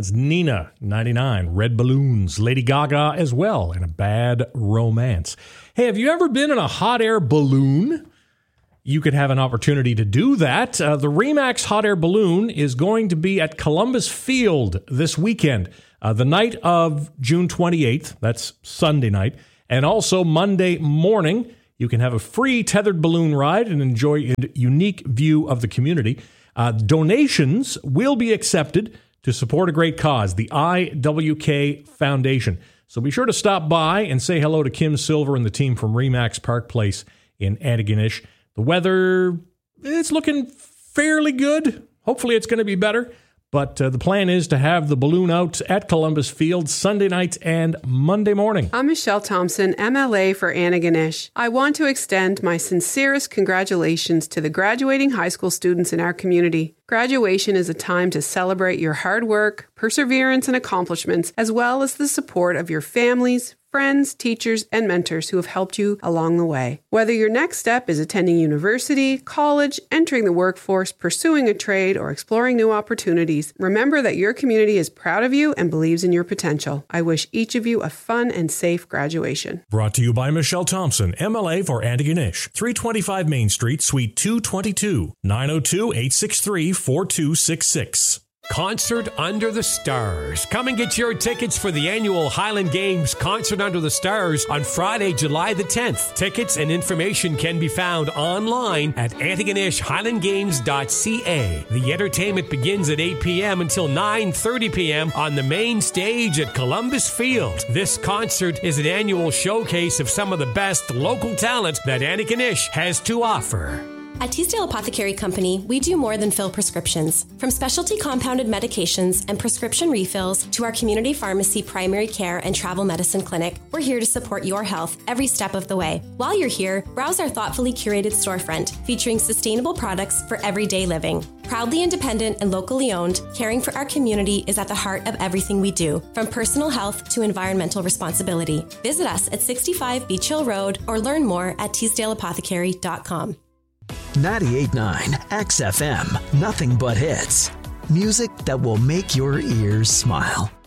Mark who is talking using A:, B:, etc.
A: That's Nina, 99, Red Balloons, Lady Gaga as well, and A Bad Romance. Hey, have you ever been in a hot air balloon? You could have an opportunity to do that. The RE/MAX Hot Air Balloon is going to be at Columbus Field this weekend, the night of June 28th. That's Sunday night. And also Monday morning, you can have a free tethered balloon ride and enjoy a unique view of the community. Donations will be accepted to support a great cause, the IWK Foundation. So be sure to stop by and say hello to Kim Silver and the team from RE/MAX Park Place in Antigonish. The weather, it's looking fairly good. Hopefully it's going to be better. But the plan is to have the balloon out at Columbus Field Sunday night and Monday morning.
B: I'm Michelle Thompson, MLA for Antigonish. I want to extend my sincerest congratulations to the graduating high school students in our community. Graduation is a time to celebrate your hard work, perseverance, and accomplishments, as well as the support of your families, friends, teachers, and mentors who have helped you along the way. Whether your next step is attending university, college, entering the workforce, pursuing a trade, or exploring new opportunities, remember that your community is proud of you and believes in your potential. I wish each of you a fun and safe graduation.
A: Brought to you by Michelle Thompson, MLA for Antigonish, 325 Main Street, Suite 222, 902-863-4266.
C: Concert Under the Stars. Come and get your tickets for the annual Highland Games Concert Under the Stars on Friday, July the 10th. Tickets and information can be found online at AntigonishHighlandGames.ca. The entertainment begins at 8 p.m. until 9:30 p.m. on the main stage at Columbus Field. This concert is an annual showcase of some of the best local talent that Antigonish has to offer.
D: At Teasdale Apothecary Company, we do more than fill prescriptions. From specialty compounded medications and prescription refills to our community pharmacy, primary care, and travel medicine clinic, we're here to support your health every step of the way. While you're here, browse our thoughtfully curated storefront featuring sustainable products for everyday living. Proudly independent and locally owned, caring for our community is at the heart of everything we do, from personal health to environmental responsibility. Visit us at 65 Beach Hill Road or learn more at teasdaleapothecary.com.
E: 98.9 XFM, nothing but hits. Music that will make your ears smile.